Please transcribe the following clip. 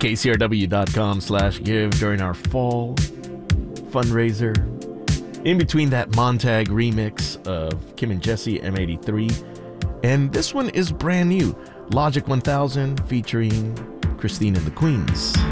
kcrw.com/give during our fall fundraiser. In between that Montag remix of Kim and Jesse M83. And this one is brand new. Logic 1000 featuring Christine and the Queens.